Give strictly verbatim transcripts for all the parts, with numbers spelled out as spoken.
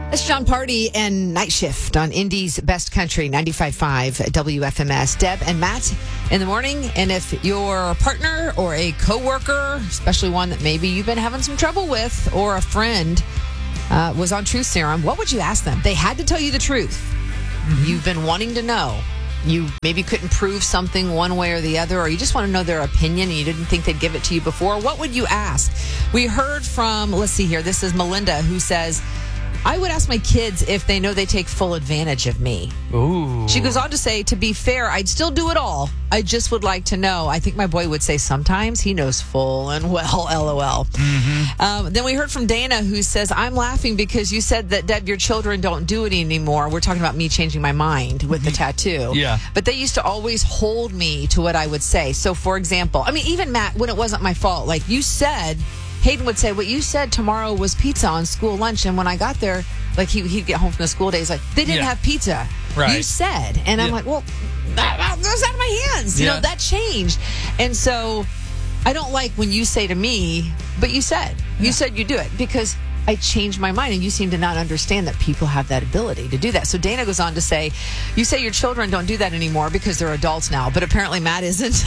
That's John Party and Night Shift on Indy's Best Country, ninety-five point five W F M S. Deb and Matt in the morning. And if your partner or a coworker, especially one that maybe you've been having some trouble with, or a friend uh, was on Truth Serum, what would you ask them? They had to tell you the truth. Mm-hmm. You've been wanting to know. You maybe couldn't prove something one way or the other, or you just want to know their opinion and you didn't think they'd give it to you before. What would you ask? We heard from, let's see here, this is Melinda, who says, I would ask my kids if they know they take full advantage of me. Ooh. She goes on to say, to be fair, I'd still do it all. I just would like to know. I think my boy would say sometimes he knows full and well, LOL. Mm-hmm. Um, then we heard from Dana, who says, I'm laughing because you said that, Deb, your children don't do it anymore. We're talking about me changing my mind with the tattoo. Yeah. But they used to always hold me to what I would say. So, for example, I mean, even Matt, when it wasn't my fault, like you said, Hayden would say, what you said tomorrow was pizza on school lunch. And when I got there, like he, he'd get home from the school day, he's like, they didn't yeah. have pizza. Right. You said. And I'm yeah. like, well, that goes out of my hands. You yeah. know, that changed. And so I don't like when you say to me, but you said, you yeah. said you do it because I changed my mind, and you seem to not understand that people have that ability to do that. So Dana goes on to say, you say your children don't do that anymore because they're adults now, but apparently Matt isn't.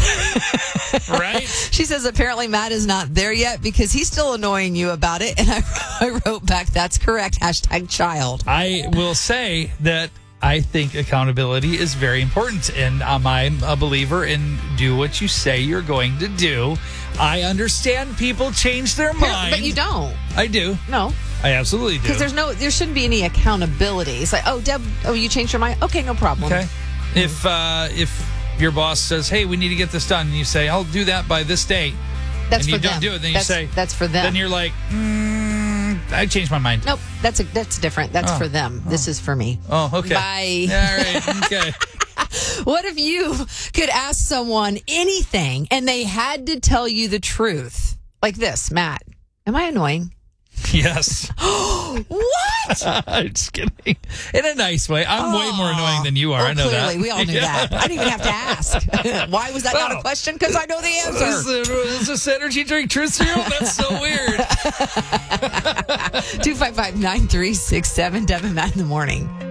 Right? She says apparently Matt is not there yet because he's still annoying you about it. And I, I wrote back, that's correct, hashtag child. I will say that I think accountability is very important, and um, I'm a believer in do what you say you're going to do. I understand people change their mind. But you don't. I do. No. I absolutely do. Because there's no, there shouldn't be any accountability. It's like, oh, Deb, oh, you changed your mind? Okay, no problem. Okay. If uh, if your boss says, hey, we need to get this done, and you say, I'll do that by this date, that's and for you them. don't do it, then that's, you say, that's for them. Then you're like, mm, I changed my mind. Nope, that's a, that's different. That's oh. for them. Oh. This is for me. Oh, okay. Bye. All right, okay. What if you could ask someone anything and they had to tell you the truth? Like this, Matt. Am I annoying? Yes. What? I'm just kidding. In a nice way. I'm oh. way more annoying than you are. Oh, I know clearly. that. We all knew yeah. that. I didn't even have to ask. Why was that well, not a question? Because I know the answer. Is, is this energy drink truth serum? That's so weird. two five five, nine three six seven, Deb and Matt in the morning.